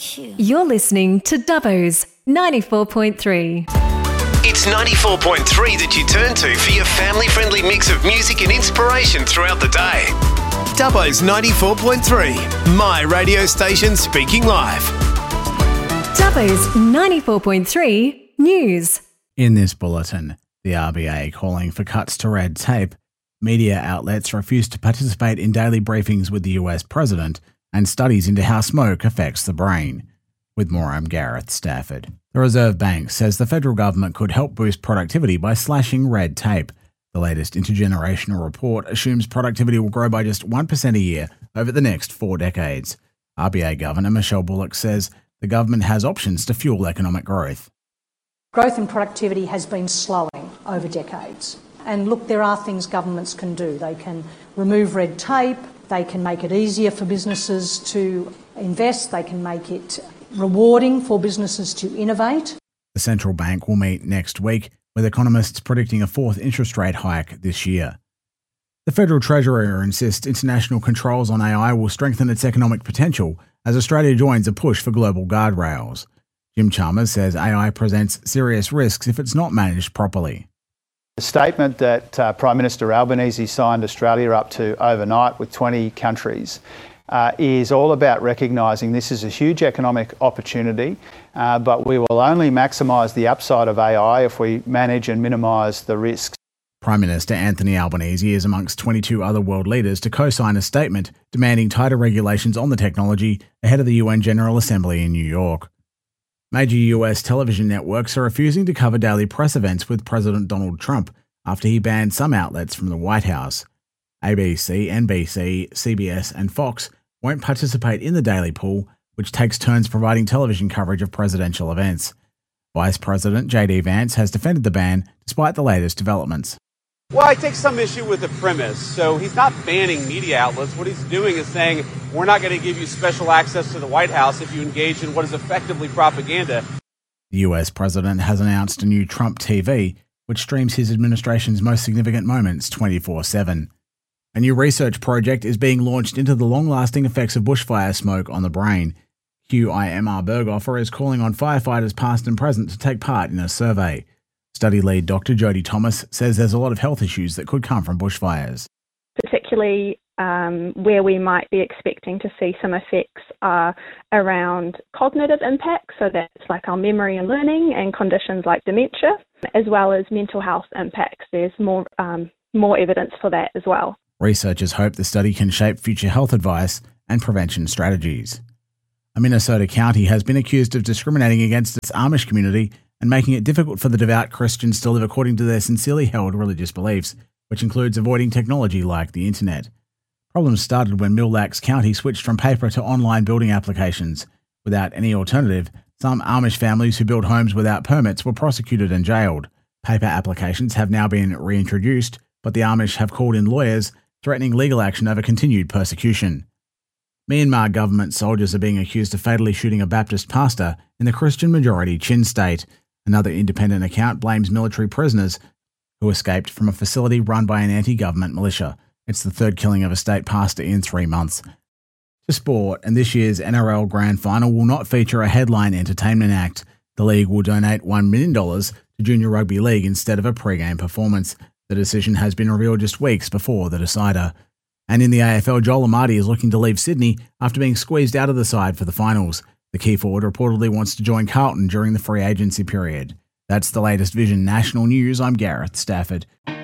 You're listening to Dubbo's 94.3. It's 94.3 that you turn to for your family-friendly mix of music and inspiration throughout the day. Dubbo's 94.3, my radio station speaking live. Dubbo's 94.3 News. In this bulletin, the RBA calling for cuts to red tape, media outlets refuse to participate in daily briefings with the US president, and studies into how smoke affects the brain. With more, I'm Gareth Stafford. The Reserve Bank says the federal government could help boost productivity by slashing red tape. The latest intergenerational report assumes productivity will grow by just 1% a year over the next 4 decades. RBA Governor Michelle Bullock says the government has options to fuel economic growth. Growth and productivity has been slowing over decades. And look, there are things governments can do. They can remove red tape, they can make it easier for businesses to invest, they can make it rewarding for businesses to innovate. The central bank will meet next week, with economists predicting a 4th interest rate hike this year. The Federal Treasurer insists international controls on AI will strengthen its economic potential as Australia joins a push for global guardrails. Jim Chalmers says AI presents serious risks if it's not managed properly. The statement that Prime Minister Albanese signed Australia up to overnight with 20 countries is all about recognising this is a huge economic opportunity, but we will only maximise the upside of AI if we manage and minimise the risks. Prime Minister Anthony Albanese is amongst 22 other world leaders to co-sign a statement demanding tighter regulations on the technology ahead of the UN General Assembly in New York. Major US television networks are refusing to cover daily press events with President Donald Trump after he banned some outlets from the White House. ABC, NBC, CBS and Fox won't participate in the daily pool, which takes turns providing television coverage of presidential events. Vice President J.D. Vance has defended the ban despite the latest developments. Well, I take some issue with the premise. So he's not banning media outlets. What he's doing is saying, we're not going to give you special access to the White House if you engage in what is effectively propaganda. The US president has announced a new Trump TV, which streams his administration's most significant moments 24/7. A new research project is being launched into the long-lasting effects of bushfire smoke on the brain. QIMR Berghofer is calling on firefighters past and present to take part in a survey. Study lead Dr. Jodie Thomas says there's a lot of health issues that could come from bushfires. Particularly where we might be expecting to see some effects are around cognitive impacts, so that's like our memory and learning, and conditions like dementia, as well as mental health impacts. There's more evidence for that as well. Researchers hope the study can shape future health advice and prevention strategies. A Minnesota county has been accused of discriminating against its Amish community and making it difficult for the devout Christians to live according to their sincerely held religious beliefs, which includes avoiding technology like the internet. Problems started when Mille Lacs County switched from paper to online building applications. Without any alternative, some Amish families who built homes without permits were prosecuted and jailed. Paper applications have now been reintroduced, but the Amish have called in lawyers, threatening legal action over continued persecution. Myanmar government soldiers are being accused of fatally shooting a Baptist pastor in the Christian-majority Chin state. Another independent account blames military prisoners who escaped from a facility run by an anti-government militia. It's the third killing of a state pastor in 3 months. To sport, and this year's NRL Grand Final will not feature a headline entertainment act. The league will donate $1 million to Junior Rugby League instead of a pre-game performance. The decision has been revealed just weeks before the decider. And in the AFL, Joel Amartey is looking to leave Sydney after being squeezed out of the side for the finals. The key forward reportedly wants to join Carlton during the free agency period. That's the latest Vision National News. I'm Gareth Stafford.